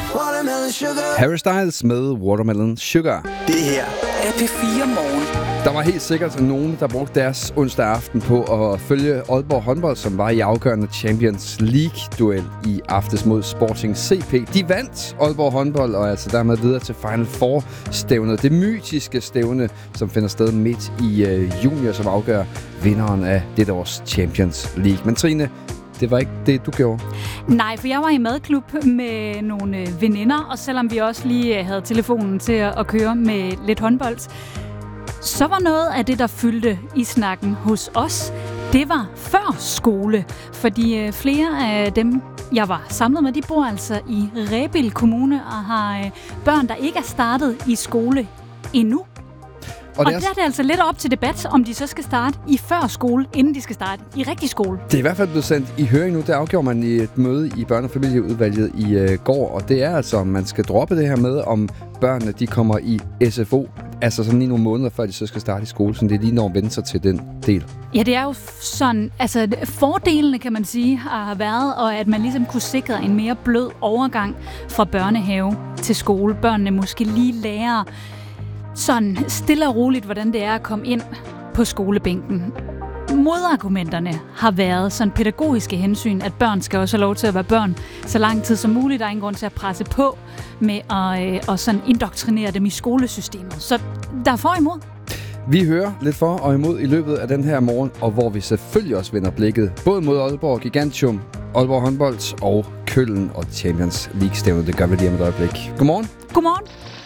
Harry Styles med Watermelon Sugar. Det her er P4 Morgen. Der var helt sikkert nogen, der brugte deres onsdag aften på at følge Aalborg håndbold, som var i afgørende Champions League-duel i aftes mod Sporting CP. De vandt Aalborg håndbold og altså dermed videre til Final Four-stævnet. Det mytiske stævne, som finder sted midt i juni, som afgør vinderen af dette års Champions League. Men Trine, det var ikke det, du gjorde? Nej, for jeg var i madklub med nogle veninder, og selvom vi også lige havde telefonen til at køre med lidt håndbold, så var noget af det, der fyldte i snakken hos os, det var før skole. Fordi flere af dem, jeg var samlet med, de bor altså i Rebild Kommune og har børn, der ikke er startet i skole endnu. Og der er det altså lidt op til debat, om de så skal starte i før skole, inden de skal starte i rigtig skole. Det er i hvert fald blevet sendt i høring nu. Det afgjorde man i et møde i børne- og familieudvalget i går. Og det er altså, om man skal droppe det her med, om børnene de kommer i SFO. Altså sådan lige nogle måneder, før de så skal starte i skole. Så det er lige når at vende sig til den del. Ja, det er jo sådan, altså fordelene kan man sige har været, og at man ligesom kunne sikre en mere blød overgang fra børnehave til skole. Børnene måske lige lærer sådan stille og roligt, hvordan det er at komme ind på skolebænken. Modargumenterne har været sådan pædagogiske hensyn, at børn skal også have lov til at være børn så lang tid som muligt. Der er ingen grund til at presse på med at sådan indoktrinere dem i skolesystemet. Så der er for og imod. Vi hører lidt for og imod i løbet af den her morgen, og hvor vi selvfølgelig også vender blikket både mod Aalborg Gigantium, Aalborg håndbold og Køln og Champions League-stævnet. Det gør vi lige om et øjeblik. Godmorgen. Godmorgen.